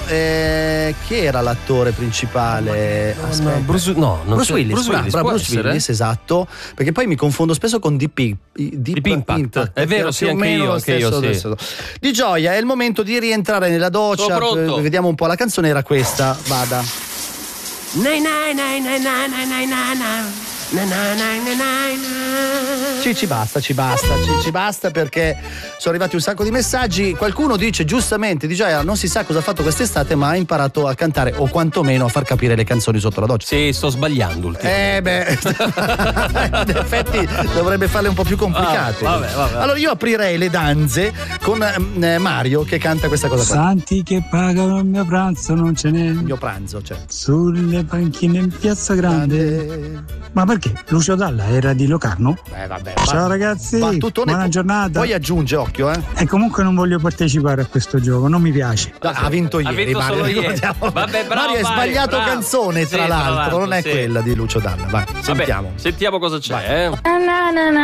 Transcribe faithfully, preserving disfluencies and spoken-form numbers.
eh, chi era l'attore principale? No, no, Bruce, no, non Bruce Willis, Bruce Willis, bravo, può Bruce essere? Willis, esatto, perché poi mi confondo spesso con Deep, Deep, Deep Impact. Impact. È vero, Più sì, o anche meno io, lo anche io, stesso, sì. stesso. Di Gioia, è il momento di rientrare nella doccia. Sono pronto. eh, Vediamo un po', la canzone era questa, vada. Nai, nai, nai, nai, nai, nai, nai, nai, nai. Na, na, na, na, na. Ci, ci basta, ci basta, ci, ci basta perché sono arrivati un sacco di messaggi. Qualcuno dice giustamente, di Gioia non si sa cosa ha fatto quest'estate, ma ha imparato a cantare o quantomeno a far capire le canzoni sotto la doccia. Sì, sto sbagliando ultimamente. Eh beh, in effetti dovrebbe farle un po' più complicate. Ah, vabbè, vabbè. Allora io aprirei le danze con eh, Mario che canta questa cosa qua. Santi che pagano il mio pranzo non ce n'è. Il mio pranzo, cioè. Sulle panchine in Piazza Grande. Ma perché? Lucio Dalla era di Locarno? Eh vabbè. Ciao ragazzi, battutone, buona giornata. Poi aggiunge, occhio, eh. E comunque non voglio partecipare a questo gioco, non mi piace. No, ha vinto Ha ieri, vinto Mario. solo ieri. ricordiamo. Vabbè, bravo, Mario hai Mario, sbagliato bravo. canzone, tra Sì, tra l'altro, l'altro, non è sì. quella di Lucio Dalla. Vai, Vabbè, sentiamo. sentiamo cosa c'è, eh. Na na na